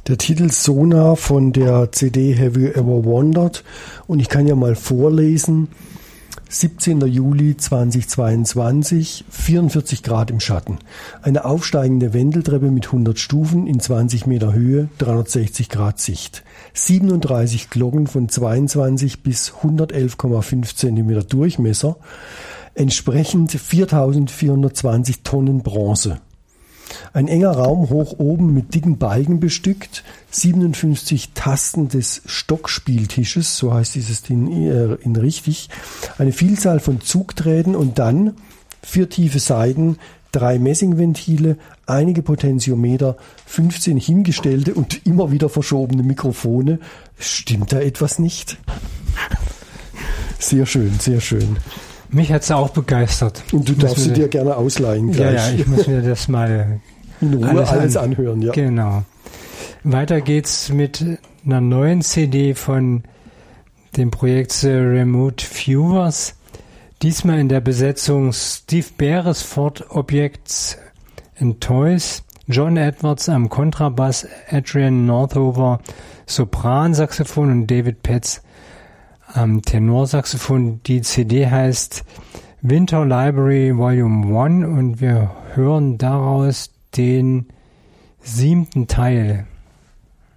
Der Titel Sonar von der CD Have You Ever Wondered? Und ich kann ja mal vorlesen. 17. Juli 2022, 44 Grad im Schatten. Eine aufsteigende Wendeltreppe mit 100 Stufen in 20 Meter Höhe, 360 Grad Sicht. 37 Glocken von 22 bis 111,5 Zentimeter Durchmesser, entsprechend 4.420 Tonnen Bronze. Ein enger Raum hoch oben mit dicken Balken bestückt, 57 Tasten des Stockspieltisches, so heißt dieses Ding in richtig, eine Vielzahl von Zugdrähten und dann 4 tiefe Saiten, 3 Messingventile, einige Potentiometer, 15 hingestellte und immer wieder verschobene Mikrofone. Stimmt da etwas nicht? Sehr schön, sehr schön. Mich hat es auch begeistert. Und du darfst sie dir gerne ausleihen gleich. Ja, ich muss mir das mal in Ruhe alles anhören. Ja. Genau. Weiter geht's mit einer neuen CD von dem Projekt The Remote Viewers. Diesmal in der Besetzung Steve Beresford Objects and Toys, John Edwards am Kontrabass, Adrian Northover Sopransaxophon und David Petz am Tenorsaxophon. Die CD heißt Winter Library Volume 1 und wir hören daraus den 7. Teil.